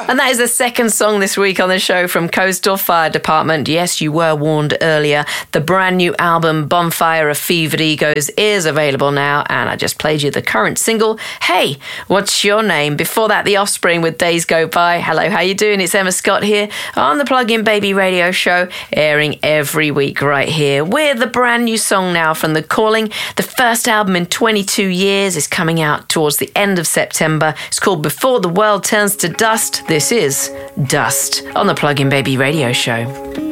And that is the second song this week on the show from Coastal Fire Department. Yes, you were warned earlier. The brand new album, Bonfire of Fevered Egos, is available now. And I just played you the current single, Hey, What's Your Name? Before that, The Offspring with Days Go By. Hello, how you doing? It's Emma Scott here on the Plug-in Baby radio show, airing every week right here with a brand new song now from The Calling. The first album in 22 years is coming out towards the end of September. It's called Before the World Turns to Dust. This is Dust on the Plug-in Baby radio show.